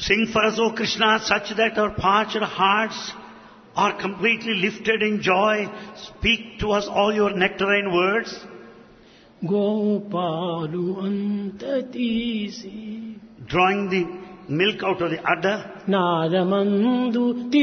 Sing for us, O Krishna, such that our parched hearts are completely lifted in joy. Speak to us all your nectarine words. గోపాలు అంత తీసి Drawing the milk out of the udder. నాదమందు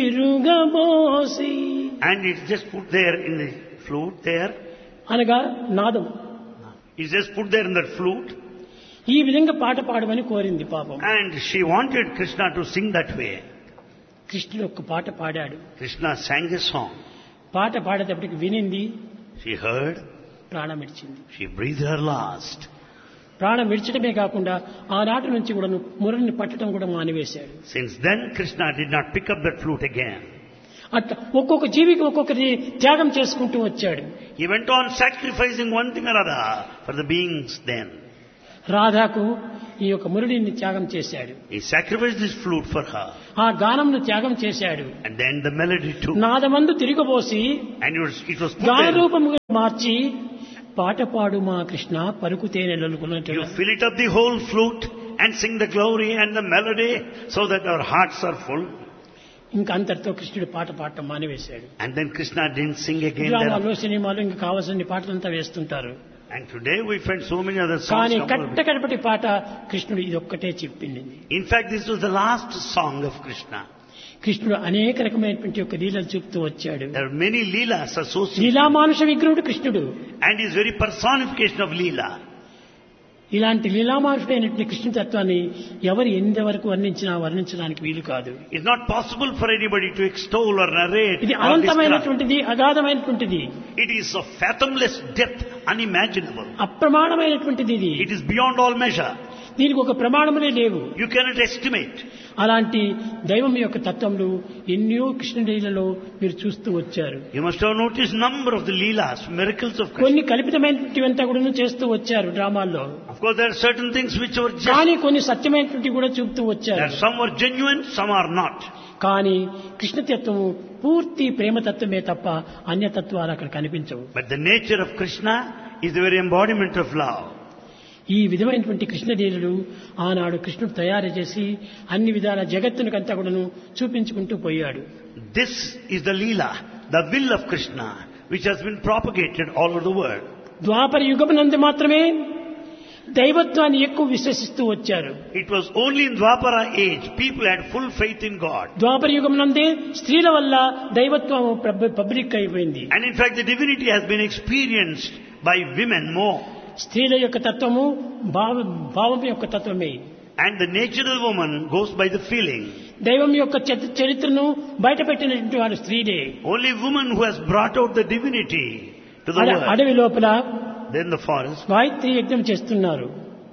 తిరుగబోసి. And it's just put there in the flute there. అనగా నాదం. It's just put there in that flute. ఈ విధంగా పాట పాడమని కోరింది పాపం. And she wanted Krishna to sing that way. కృష్ణుడు ఒక పాట పాడాడు. Krishna sang a song. పాట పాడేటప్పటికి వినింది, She heard. ప్రాణం విడిచింది. She breathed her last. ప్రాణం విడిచడమే కాకుండా ఆనాటి నుంచి కూడా మురళిని పట్టడం కూడా మానివేశాడు. Since then Krishna did not pick up that flute again. అట్లా ఒక్కొక్క జీవికి ఒక్కొక్కటి త్యాగం చేసుకుంటూ వచ్చాడు. He went on sacrificing one thing or other for the beings then. రాధాకు ఈ యొక్క మురళిని త్యాగం చేశాడు. He sacrificed his flute for her. ఆ గానంను త్యాగం చేశాడు. And then the melody too. నాదమందు తిరిగబోసి And it was put గాన there. రూపముగా మార్చి పాట పాడు మా Krishna పలుకుతేనే లలుకున్నట్టు. You fill it up the whole flute and sing the glory and the melody so that our hearts are full. ఇంకా అంతటితో కృష్ణుడు పాట పాడటం మానివేశాడు. And then Krishna didn't sing again. డ్రామాలో సినిమాలో ఇంకా కావాల్సిన పాటలంతా వేస్తుంటారు. And today we find so many other songs. కానీ కట్టకడపటి పాట కృష్ణుడు ఇది ఒక్కటే చెప్పింది. In fact, this was the last song of Krishna. కృష్ణుడు అనేక రకమైనటువంటి యొక్క లీలలు చూపుతూ వచ్చాడు. There are many leelas associated. లీలా మానుష విగ్రహుడు కృష్ణుడు. And his very personification of leela. ఇలాంటి లీలామానుషుడైనటువంటి కృష్ణ తత్వాన్ని ఎవరు ఎంతవరకు వర్ణించడానికి వీలు కాదు. It's not possible for anybody to extol or narrate. ఇది అనంతమైనటువంటిది, అగాధమైనటువంటిది. It is of fathomless depth, unimaginable. అప్రమాణమైనటువంటిది ఇది. It is beyond all measure. దీనికి ఒక ప్రమాణములే లేవు. You cannot estimate. అలాంటి దైవం యొక్క తత్వములు ఎన్నో కృష్ణలీలలో మీరు చూస్తూ వచ్చారు. You must have noticed number of the leelas, miracles of Krishna. కొన్ని కల్పితమైనటువంటివంతా కూడా చేస్తూ వచ్చారు డ్రామాల్లో. Of course, there are certain things which were just. కానీ కొన్ని సత్యమైనటువంటి కూడా చూపుతూ వచ్చారు. There some were genuine, some are not. కానీ కృష్ణతత్వము పూర్తి ప్రేమతత్వమే తప్ప అన్యతత్వాలు అక్కడ కనిపించవు. But the nature of Krishna is the very embodiment of love. ఈ విధమైనటువంటి కృష్ణలీలలు ఆనాడు కృష్ణుడు తయారు చేసి అన్ని విధాల జగత్తునికంతా కూడాను చూపించుకుంటూ పోయాడు. This is the leela, the will of Krishna, which has been propagated all over the world. ద్వాపర యుగమునందు మాత్రమే దైవత్వాన్ని ఎక్కువ విశ్వసిస్తూ వచ్చారు. It was only in Dwapara age people had full faith in God. ద్వాపర యుగమునందే స్త్రీల వల్ల దైవత్వం పబ్లిక్ అయిపోయింది. And in fact the divinity has been experienced by women more. స్త్రీల యొక్క తత్వము భావం యొక్క తత్వమే. And the natural woman goes by the feeling. దైవం యొక్క చరిత్రను బయటపెట్టినటువంటి వారు స్త్రీలే. Only woman who has brought out the divinity to the world. అడవి లోపల Then the forest. గాయత్రి యజ్ఞం చేస్తున్నారు.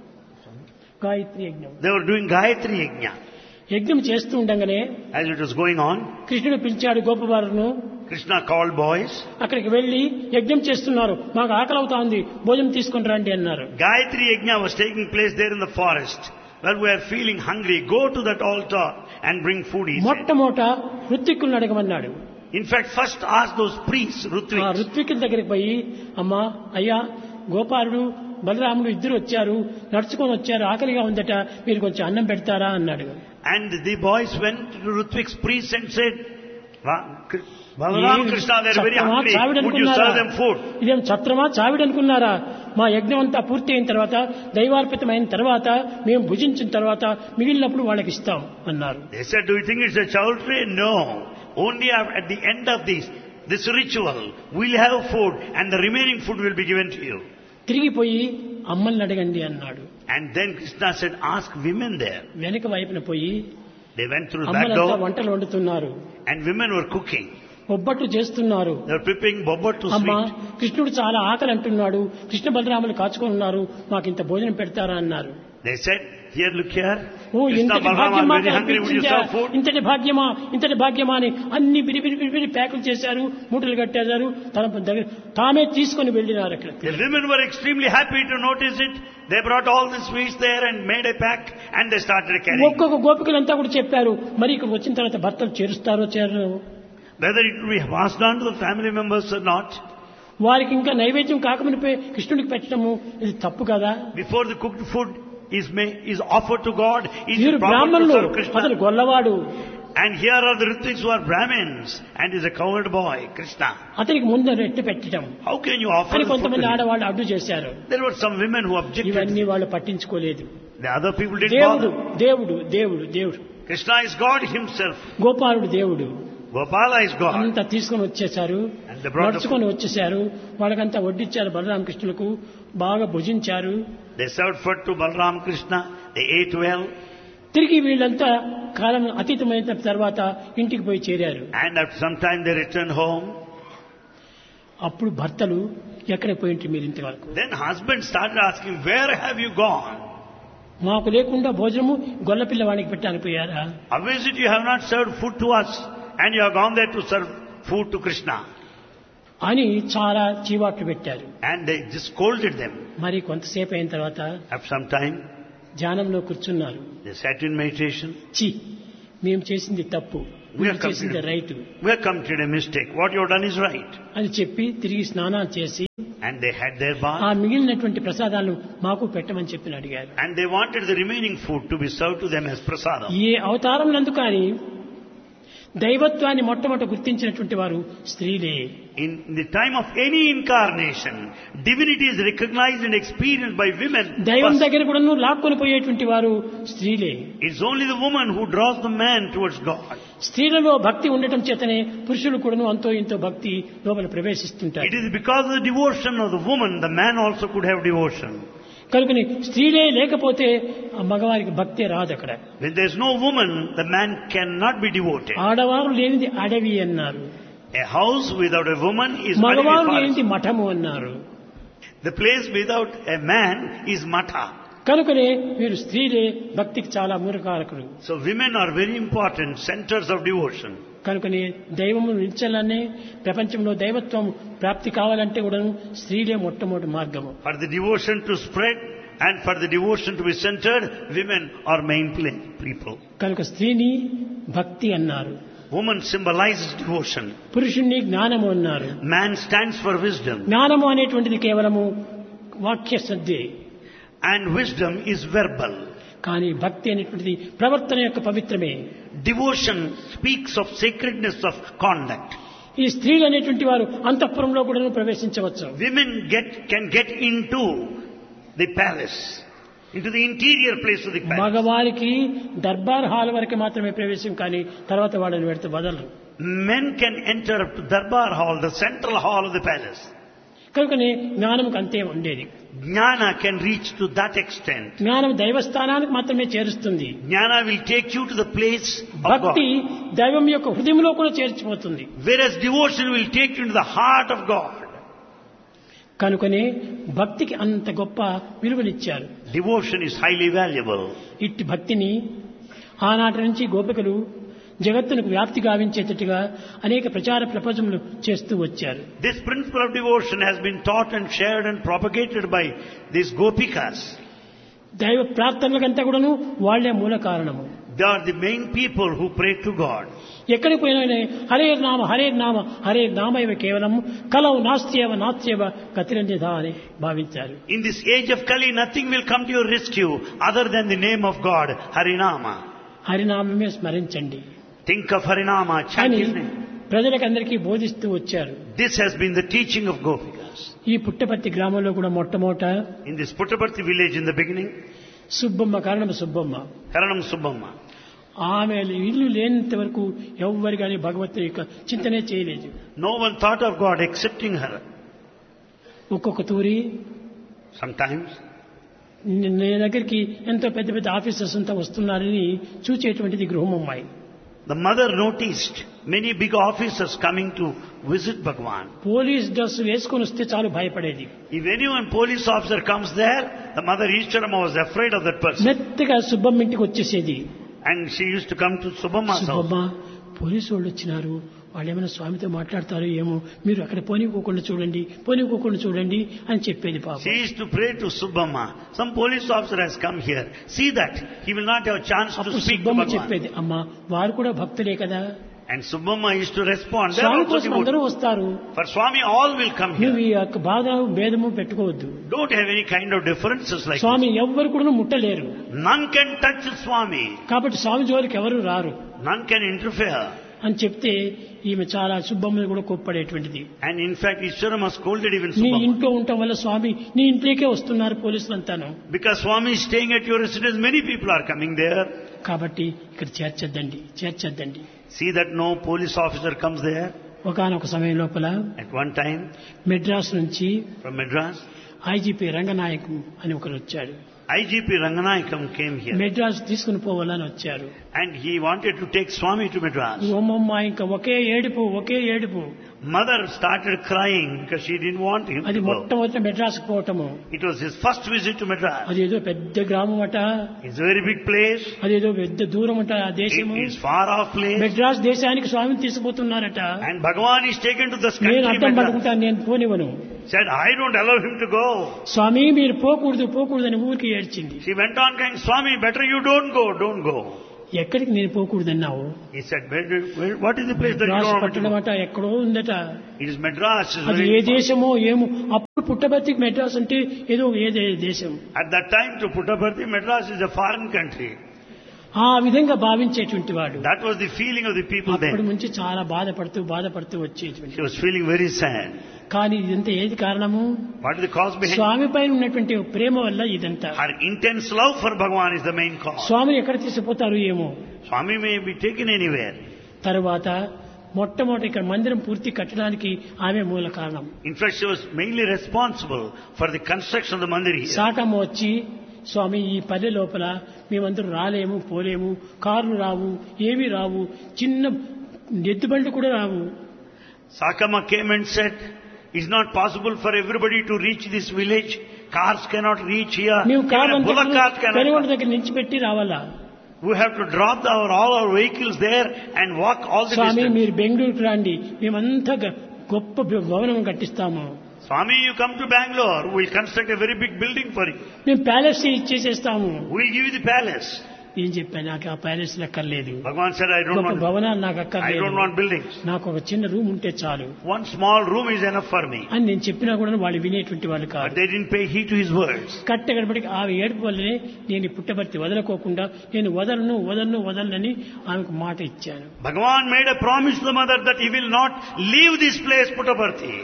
గాయత్రి యజ్ఞం. They were doing Gayatri Yajna. యజ్ఞం చేస్తూ ఉండగానే As it was going on, కృష్ణుడు పిలిచాడు గోపబాలును. Krishna called boys. అక్కడికి వెళ్లి యజ్ఞం చేస్తున్నారు, మాకు ఆకలి అవుతా ఉంది, భోజనం తీసుకొని రండి అన్నారు. Gayatri Yajna was taking place there in the forest. Well, we are feeling hungry. Go to that altar and bring food. He said. మొట్టమొదట ఋత్విక్కులను అడగమన్నాడు. In fact, first ask those priests, ఆ Ritviks. ఋత్విక్కుల దగ్గరికి పోయి, అమ్మా అయ్యా గోపాలుడు బలరాముడు ఇద్దరు వచ్చారు, నడుచుకొని వచ్చారు, ఆకలిగా ఉందట, మీరు కొంచెం అన్నం పెడతారా అన్నాడు. And the boys went to Ritvik's priests and said, Balaram, Krishna, they are very hungry. Would you serve them food? ఇదేం ఛత్రమా చావిడి అనుకున్నారా? మా యజ్ఞం అంతా పూర్తి అయిన తర్వాత, దైవార్పితమైన తర్వాత, మేము భుజించిన తర్వాత మిగిలినప్పుడు వాళ్ళకి ఇస్తాం అన్నారు. They said, do you think it's a chowdhury? No. Only at the end of this ritual, we'll have food and the remaining food will be given to you. తిరిగిపోయి అమ్మల్ని అడగండి అన్నాడు. And then Krishna said, ask women there. వెనక వైపున పోయి They went through the back అమ్మలంతా door వంటలు వండుతున్నారు, and women were cooking. బొబ్బట్లు చేస్తున్నారు. They were preparing bobottu అమ్మా sweet. కృష్ణుడు చాలా ఆకలి అంటున్నాడు, కృష్ణ బలరాములు కాచుకొని ఉన్నారు, మాకు ఇంత భోజనం పెడతారా అన్నారు. They said, here, look here. Oh Krishna, ఇంతటి Balaram భాగ్యం are మాకు very hungry. Would you అనిపించిందా? serve food? ఇంతటి భాగ్యమా అని అన్ని బిరి ప్యాకులు చేశారు, మూటలు కట్టేశారు, తన దగ్గర తామే తీసుకొని వెళ్ళినారు. అక్కడ The women were extremely happy to notice it. They brought all the sweets there and made a pack and they started carrying. ఒక్కొక్క గోపికలంతా కూడా చెప్పారు, మరి ఇక్కడ వచ్చిన తర్వాత భర్తలు చేరుస్తారో చేరరు, Whether it will be passed on to the family members or not. వారికి ఇంకా నైవేద్యం కాకమునిపై కృష్ణుడికి పెట్టడము ఇది తప్పు కదా. Before the cooked food is offered to God, is వీరు proper to బ్రాహ్మణులు, serve Krishna. అతను గొల్లవాడు. And here are the Ritiks who are Brahmins and is a coward boy, Krishna. అతనికి ముందు రెట్టి పెట్టడం How can you offer అని the food కొంతమంది to him? ఆడవాళ్ళు అడ్డు చేశారు. There were some women who objected. ఇవన్నీ వాళ్ళు పట్టించుకోలేదు. The other people didn't దేవుడు bother. దేవుడు దేవుడు దేవుడు, Krishna is God himself. గోపాలుడు దేవుడు Gopala is God. అంతా తీసుకొని వచ్చేసారు, And they brought the నడుచుకొని వచ్చేసారు. వాళ్ళకంతా వడ్డిచ్చారు బలరామకృష్ణులకు, బాగా భుజించారు. They served food to Balram Krishna. They ate well. తిరిగి వీళ్ళంతా కాలం అతీతమైన తర్వాత ఇంటికి పోయి చేరారు. And after some time they returned home. అప్పుడు భర్తలు ఎక్కడ పోయింటి మీరు ఇంతవరకు? Then husband started asking, where have you gone? మాకు లేకుండా భోజనము గొల్లపిల్ల వాడికి పెట్టడానికి పోయారా? How is it you have not served food to us and you have gone there to serve food to Krishna? అని చాలా చీవాట్లు పెట్టారు. And they just scolded them. మరి కొంతసేపు అయిన తర్వాత After some time, ధ్యానంలో కూర్చున్నారు. they sat in meditation. చి, మేము చేసింది తప్పు, We మీరు have చేసింది right we have committed a mistake. What you have done is right. అని చెప్పి తిరిగి స్నానాలు చేసి And they had their ఆ bath. మిగిలినటువంటి ప్రసాదాలను మాకు పెట్టమని చెప్పి అడిగారు. And they wanted the remaining food to be served to them as prasadam. ఏ అవతారం నందు కానీ దైవత్వాన్ని మొట్టమొదట గుర్తించినటువంటి వారు స్త్రీలే. In the time of any incarnation, divinity is recognized and experienced by women. దైవం first. దగ్గర కూడా లాక్కొని పోయేటువంటి వారు స్త్రీలే. It's only the woman who draws the man towards God. స్త్రీలలో భక్తి ఉండటం చేతనే పురుషులు కూడాను అంతో ఇంతో భక్తి లోపల ప్రవేశిస్తుంటారు. It is because of the devotion of the woman, the man also could have devotion. కనుకని స్త్రీలే లేకపోతే ఆ మగవారికి భక్తే రాదు అక్కడ. When there is no woman, the man cannot be devoted. ఆడవారు లేనిది అడవి అన్నారు, A house without a woman is మగవారు Adivipara. లేనిది మఠము అన్నారు. The place without a man is Matha. కనుకనే వీరు స్త్రీలే భక్తికి చాలా మూలకారకులు. So women are very important centers of devotion. కనుకనే దైవము నిలిచాలనే ప్రపంచంలో దైవత్వం ప్రాప్తి కావాలంటే కూడా స్త్రీలే మొట్టమొదటి మార్గము. For the devotion to spread and for the devotion to be centered, women are main people. కనుక స్త్రీని భక్తి అన్నారు, Woman symbolizes devotion. పురుషుణ్ణి జ్ఞానము అన్నారు. Man stands for wisdom. జ్ఞానము అనేటువంటిది కేవలము వాక్య సద్దే, And wisdom is verbal. కానీ భక్తి అనేటువంటిది ప్రవర్తన యొక్క పవిత్రమే. Devotion speaks of sacredness of conduct. ఈ స్త్రీలు అనేటువంటి వారు అంతఃపురంలో కూడా ప్రవేశించవచ్చు. Women can get into the palace, into the interior place of the palace. మగవారికి దర్బార్ హాల్ వరకు మాత్రమే ప్రవేశం, కానీ తర్వాత వాళ్ళని పెడితే వదలరు. Men can enter up to Darbar Hall, the central hall of the palace. కనుకనే జ్ఞానముకు అంతే ఉండేది. Jnana can reach to that extent. జ్ఞానం దైవస్థానానికి మాత్రమే చేరుస్తుంది. Jnana will take you to the place of భక్తి God. దైవం యొక్క హృదయంలో కూడా చేర్చిపోతుంది. Whereas devotion will take you into the heart of God. కనుకనే భక్తికి అంత గొప్ప విలువనిచ్చారు. Devotion is highly valuable. ఇట్టి భక్తిని ఆనాటి నుంచి గోపికలు జగత్తునకు వ్యాప్తి గావించేటట్టుగా అనేక ప్రచార ప్రపంచములు చేస్తూ వచ్చారు. This principle of devotion has been taught and shared and propagated by these gopikas. దైవ ప్రార్థనలకంతా కూడాను వాళ్లే మూల కారణము. They are the main people who pray to God. ఎక్కడికి పోయినా హరే నామ హరే నామ హరే నామైవ కేవలం కలవు నాస్త్యేవ నాస్త్యేవ గతిరన్యథా అని భావించారు. In this age of Kali, nothing will come to your rescue other than the name of God, Harinama. హరినామమే స్మరించండి Think of Harinama, chant అని his name. ప్రజలకందరికీ బోధిస్తూ వచ్చారు. This has been the teaching of Gopikas. ఈ పుట్టపర్తి గ్రామంలో కూడా మొట్టమొదట In this Puttaparthi village in the beginning, Subbamma కారణం Subbamma, Karanam Subbamma. ఆమె ఇల్లు లేనంత వరకు ఎవ్వరు కానీ భగవంతుని యొక్క చింతనే చేయలేదు. No one thought of God excepting her. ఒక్కొక్క తూరి Sometimes నీ దగ్గరికి ఎంతో పెద్ద పెద్ద ఆఫీసర్స్ అంతా వస్తున్నారని చూచేటువంటిది గృహమమ్మాయి. the mother noticed many big officers coming to visit Bhagwan. Police dress వేసుకొని వస్తే చాలు భయపడేది. If anyone police officer comes there, the mother Ishtarama was afraid of that person. మెత్తగా సుబ్బమ్మ ఇంటికి వచ్చేసేది. And she used to come to Subbamma's house. Subbamma, police వాళ్ళు వచ్చినారు, వాళ్ళు ఏమైనా స్వామితో మాట్లాడతారో ఏమో, మీరు అక్కడ పోనీకోకుండా చూడండి అని చెప్పేది పాప. She used to pray to Subbamma. Some police officer has come here. See that he will not have a chance to అప్పుడు speak to సుబ్బమ్మ Bhagwan. చెప్పేది, అమ్మా వారు కూడా భక్తులే కదా. And Subbamma used to respond. There Swamy also కోసం devotees. అందరూ వస్తారు. For Swami, all will come నువ్వు here. ఈ యొక్క బాధ భేదము పెట్టుకోవద్దు. Don't have any kind of differences like Swamy this. ఎవ్వరు కూడా ముట్టలేరు. None can touch Swami. కాబట్టి స్వామి జోలికి ఎవరు రారు None can interfere. అని చెప్తే ఈమె చాలా సుబ్బమ్మని కూడా కోప్పడేటువంటిది. And in fact, Ishwarama scolded even నీ Subbamma. ఇంట్లో ఉండటం వల్ల స్వామి నీ ఇంట్లోకే వస్తున్నారు పోలీసులు అంతాను. Because Swami is staying at your residence, many people are coming there. కాబట్టి ఇక్కడ చేర్చద్దండి. See that no police officer comes there. ఒకానొక సమయం లోపల At one time, మెడ్రాస్ నుంచి from Madras, ఐజీపీ రంగనాయక్ అని ఒకరు వచ్చాడు. IGP Ranganayakam came here. Madras తీసుకుని పోవాలని వచ్చారు. And he wanted to take Swami to Madras. ఓమమ్మ ఇంకా ఒకే ఏడుపు. Mother started crying because she didn't want him అది to go. మొట్టమొదటి Madras పోవటము. It was his first visit to Madras. అదేదో పెద్ద గ్రామం అట, It's a very big place. అదేదో పెద్ద దూరం అట ఆ దేశము. It is far off place. Madras దేశానికి స్వామిని తీసుకుపోతున్నారట. And Bhagavan is taken to this నేను country, అర్థం Madras. పడుకుంటాను, నేను పోనివ్వను. Said, I don't allow him to go. స్వామి మీరు పోకూడదు అని ఊరికి ఏడ్చింది. She went on crying, Swami, better you don't go. ఎక్కడికి నేను పోకూడదన్నావు? He said, what is the place that you Madras don't want to పట్టణం go? అట ఎక్కడో ఉందట. It is Madras. It's అది very ఏ దేశమో ఏమో. అప్పుడు పుట్టబర్తికి మెడ్రాస్ అంటే ఏదో దేశం. At that time, to Puttaparthi, Madras is a foreign country. ఆ విధంగా భావించేటువంటి వాడు. That was the feeling of the people అప్పటి there. నుంచి చాలా బాధపడుతూ వచ్చేటువంటి. She was feeling very sad. కానీ ఇదంతా ఏది కారణము? What is the cause behind? స్వామి పైన ఉన్నటువంటి ప్రేమ వల్ల ఇదంతా. Her intense love for Bhagavan is the main cause. స్వామిని ఎక్కడ తీసుకుపోతారు ఏమో. Swami may be taken anywhere. తర్వాత మొట్టమొదటి ఇక్కడ మందిరం పూర్తి కట్టడానికి ఆమె మూల కారణం. In fact, she was mainly responsible for the construction of the mandir here. Sakamma వచ్చి, స్వామి ఈ పల్లె లోపల మేమందరూ రాలేము, పోలేము, కార్లు రావు, ఏమీ రావు, చిన్న ఎద్దుబండ్లు కూడా రావు. Sakama came and said, it's not possible for everybody to reach this village. Cars cannot reach here. మేము Even కార్లు a bullock cart Penugonda cannot. దగ్గర నుంచి పెట్టి రావాలా? We have to drop all our vehicles there and walk all the Swamy distance. మీరు బెంగళూరుకు రండి, మేమంతా గొప్ప భవనం కట్టిస్తాము. Swami, you come to Bangalore, we'll construct a very big building for you. మేము palace ఇచ్చేసేస్తాము. We'll give you the palace. నేను చెప్పాను, నాకు ఆ ప్యాలెస్ అక్కర్లేదు, Bhagavan said, I don't గొప్ప want, భవనాలు నాకు I అక్కర్లేదు, don't want buildings. నాకు ఒక చిన్న రూమ్ ఉంటే చాలు One small room is enough for me. అని నేను చెప్పినా కూడా వాళ్ళు వినేటువంటి వాళ్ళు But కాదు. they didn't pay heed to his words. కట్టగడబడికి ఆ ఏడుపు వల్లనే నేను ఈ పుట్టబర్తి వదలకోకుండా నేను వదలనని ఆమెకు మాట ఇచ్చాను. Bhagavan made a promise to the mother that he will not leave this place, Puttaparthi.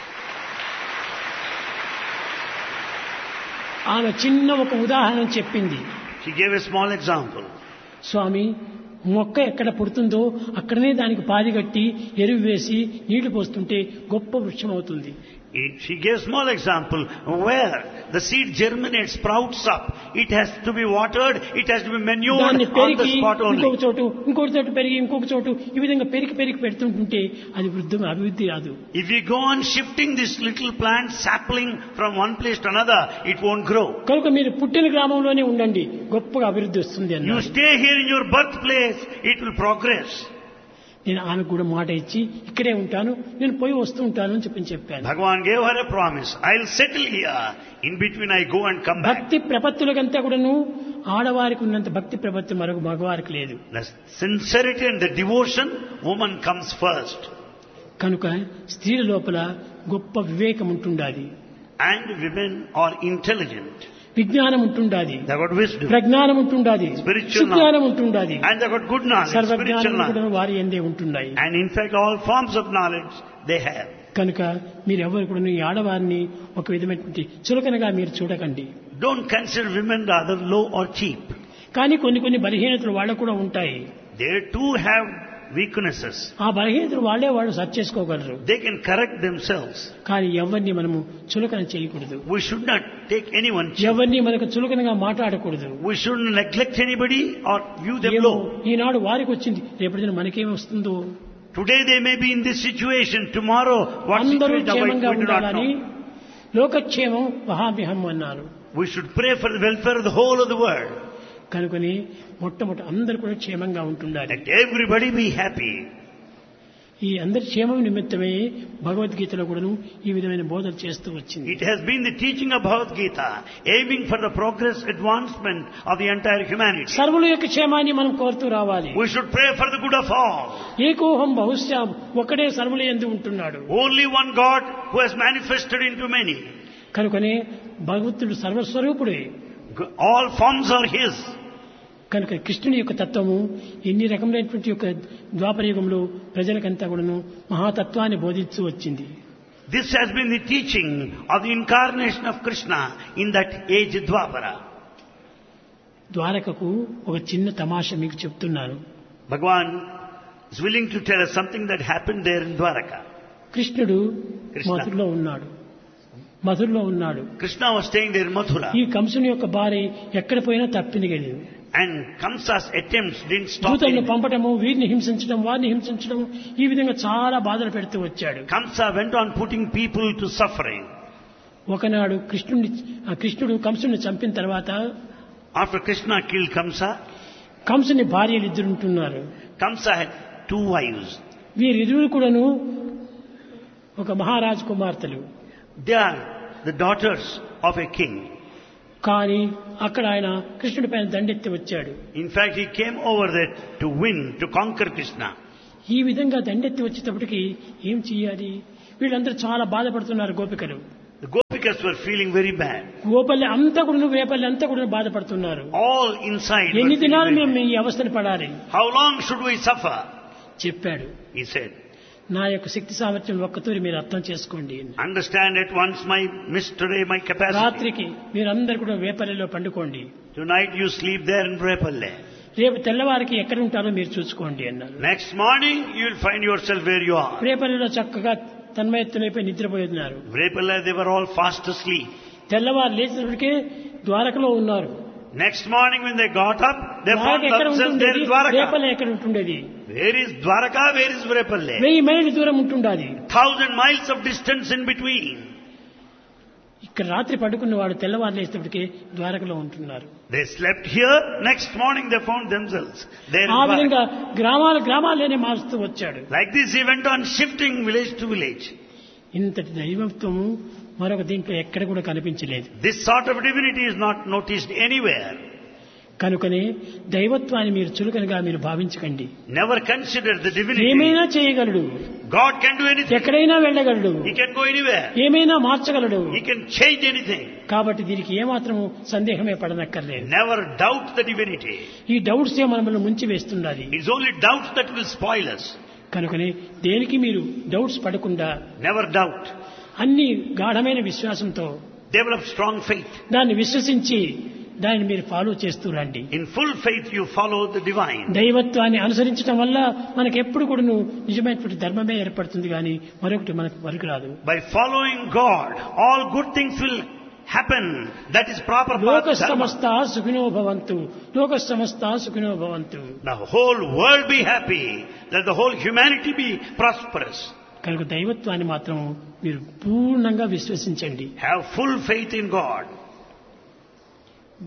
ఆమె చిన్న ఒక ఉదాహరణ చెప్పింది. She gave a small example. స్వామి మొక్క ఎక్కడ పుడుతుందో అక్కడనే దానికి పాది కట్టి ఎరువు వేసి నీళ్లు పోస్తుంటే గొప్ప వృక్షం అవుతుంది. She gave a small example where the seed germinates, sprouts up. It has to be watered, it has to be manured దాన్ని on the పెరిగి spot only. ఇంకొక చోటు పెరిగి ఇంకొక చోటు ఈ విధంగా పెరిగి పెడుతుంటుంటే అది అభివృద్ధి రాదు. If we go on shifting this little plant sapling from one place to another, it won't grow. కనుక మీరు పుట్టిన గ్రామంలోనే ఉండండి, గొప్పగా అభివృద్ధి వస్తుంది You అన్నారు. stay here in your birthplace, it will progress. నేను ఆమెకు కూడా మాట ఇచ్చి ఇక్కడే ఉంటాను, నేను పోయి వస్తూ ఉంటాను అని చెప్పాను. Bhagavan gave her a promise. I'll settle here. In between I go and come back. భక్తి ప్రపత్తులకంతా కూడాను ఆడవారికి ఉన్నంత భక్తి ప్రపత్తి మరొక మగవారికి లేదు. The sincerity and the devotion, woman comes first. కనుక స్త్రీల లోపల గొప్ప వివేకం ఉంటుండాలి, And women are intelligent. విజ్ఞానం ఉంటుండాలి, They got wisdom. ప్రజ్ఞానం ఉంటుండాలి, Spiritual సుజ్ఞానం ఉంటుండాలి, And they got good knowledge, spiritual సర్వజ్ఞానం knowledge. కూడా వారి ఎందే ఉంటున్నాయి. And in fact, all forms of knowledge they have. కనుక మీరు ఎవరు కూడా ఈ ఆడవారిని ఒక విధమైనటువంటి చులకనగా మీరు చూడకండి. Don't consider women rather low or cheap. కానీ కొన్ని బలహీనతలు వాళ్ళకు కూడా ఉంటాయి. They too have weaknesses. ఆ బలహీనతలు వాళ్ళు సరి చేసుకోగలరు. They can correct themselves. కానీ ఎవరిని మనము చులకన చేయకూడదు, We should not take anyone cheap. ఎవరిని మనకు చులకనగా మాట్లాడకూడదు. We shouldn't neglect anybody or view them ఏమో low. ఈనాడు వారికి వచ్చింది, రేపటి మనకేమి వస్తుందో. Today they may be in this situation. Tomorrow what అందరూ situation awaits, క్షేమంగా we do not ఉండాలని know. లోకక్షేమం మహామిహం అన్నారు. We should pray for the welfare of the whole of the world. కనుకని మొట్టమొదటి అందరూ కూడా క్షేమంగా ఉంటుండాలి. Let everybody be happy. ఈ అందరి క్షేమం నిమిత్తమే భగవద్గీతలో కూడాను ఈ విధమైన బోధన చేస్తూ వచ్చింది. It has been the teaching of Bhagavad Gita, aiming for the progress, advancement of the entire humanity. సర్వుల యొక్క క్షేమాన్ని మనం కోరుతూ రావాలి. We should pray for the good of all. ఏకోహం బహుశ్యాం, ఒకడే సర్వుల యందు ఉంటున్నాడు. Only one God who has manifested into many. కనుకనే భగవంతుడు సర్వస్వరూపుడే. All forms are His. కనుక కృష్ణుని యొక్క తత్వము ఎన్ని రకములైనటువంటి యొక్క ద్వాపరయుగంలో ప్రజలకంతా కూడాను మహాతత్వాన్ని బోధిస్తూ వచ్చింది. This has been the teaching of the incarnation of Krishna in that age Dwapara. ద్వారకకు ఒక చిన్న తమాషా మీకు చెప్తున్నాను. Bhagavan is willing to tell us something that happened there in Dwaraka. కృష్ణుడు కృష్ణ. మధురలో ఉన్నాడు. Krishna was staying there in Mathura. ఈ కంసుని యొక్క భార్య ఎక్కడ పోయినా తప్పినగలిగింది. And Kamsa's attempts didn't stop దూతలను him. పంపటము, వీరిని హింసించడం, వారిని హింసించడం, ఈ విధంగా చాలా బాధలు పెడుతూ వచ్చాడు. Kamsa went on putting people to suffering. ఒకనాడు కృష్ణుడు కంసుని చంపిన తర్వాత After Krishna killed Kamsa, కంసుని భార్యలు ఇద్దరు ఉంటున్నారు. Kamsa had 2 wives. వీరిరువురు కూడాను ఒక మహారాజు కుమార్తెలు. They are the daughters of a king. కానీ అక్కడ ఆయన కృష్ణుడి పైన దండెత్తి వచ్చాడు. In fact, he came over there to win, to conquer Krishna. ఈ విధంగా దండెత్తి వచ్చేటప్పటికి ఏం చెయ్యాలి? వీళ్ళందరూ చాలా బాధపడుతున్నారు గోపికలు. The Gopikas were feeling very bad. గోపల్లి అంతా కూడా, రేపల్లి అంతా కూడా బాధపడుతున్నారు. All inside were ఎన్ని feeling దినాలు very మేము bad. ఈ అవస్థను పడాలి? How long should we suffer? చెప్పాడు. He said. నా యొక్క శక్తి సామర్థ్యం ఒక్కతూరి మీరు అర్థం చేసుకోండి. Understand at once my mystery, my capacity. రాత్రికి మీరందరూ కూడా వేపల్లిలో పండుకోండి. Tonight you sleep there in Vrepalle. రేపు తెల్లవారికి ఎక్కడ ఉంటారో మీరు చూసుకోండి అన్నారు. Next morning you will find yourself where you are. రేపల్లిలో చక్కగా తన్మయత్తునైపోయి నిద్రపోతున్నారు. Vrepalle, they were all fast asleep. తెల్లవారు లేచినప్పటికే ద్వారకలో ఉన్నారు. Next morning when they got up, they found ఎక్కడ themselves there ఉంటుండేది? in Dwaraka. Repalle ఎక్కడ ఉంటుండేది? Where is Dwaraka? Where is Vrepalle? 1000 మైళ్ళు దూరం ఉంటుండాది. 1000 miles of distance in between. ఇక్కడ రాత్రి పడుకున్న వాడు తెల్లవారు లేచేటప్పటికే ద్వారకలో ఉంటున్నారు. They slept here. Next morning they found themselves there in ఆ విధంగా Dwaraka. గ్రామాలనే మారుస్తూ వచ్చాడు. Like this he went on shifting village to village. ఇంతటి దైవత్వము మరొక దీంట్లో ఎక్కడ కూడా కనిపించలేదు. This sort of divinity is not noticed anywhere. కనుకనే దైవత్వాన్ని మీరు చులకనగా మీరు భావించకండి. Never consider the divinity. ఏమైనా చేయగలడు, God can do anything. ఎక్కడైనా వెళ్ళగలడు, He can go anywhere. ఏమైనా మార్చగలడు. He can change anything. కాబట్టి దీనికి ఏమాత్రము సందేహమే పడనక్కర్లేదు. Never doubt the divinity. ఈ డౌట్స్ మనల్ని ముంచి వేస్తున్నది. It's only doubts that will spoil us. కనుకనే దేనికి మీరు డౌట్స్ పడకుండా Never doubt. అన్ని గాఢమైన విశ్వాసంతో Develop strong faith. దాన్ని విశ్వసించి దాన్ని మీరు ఫాలో చేస్తూ రండి. In full faith you follow the divine. దైవత్వాన్ని అనుసరించడం వల్ల మనకు ఎప్పుడు కూడా నిజమైనటువంటి ధర్మమే ఏర్పడుతుంది కానీ మరొకటి మనకు పనికిరాదు. By following God, all good things will happen. That is proper path. లోక Dharma. సమస్త సుఖినో భవంతు, లోక సమస్త సుఖినో భవంతు. The whole world be happy. Let the whole humanity be prosperous. కనుక దైవత్వాన్ని మాత్రం మీరు పూర్ణంగా విశ్వసించండి. Have full faith in God.